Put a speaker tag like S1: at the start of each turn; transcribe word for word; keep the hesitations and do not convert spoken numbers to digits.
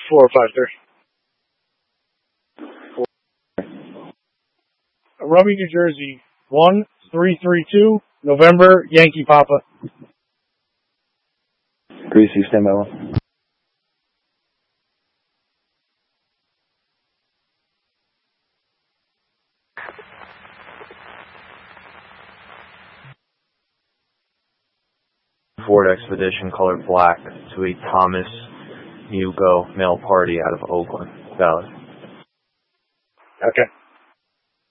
S1: four five three. Rummy, New Jersey, one three three two, November, Yankee Papa.
S2: Greasy, stand by one. Ford Expedition, color black, to a Thomas Hugo male party out of Oakland. Valid.
S1: Okay.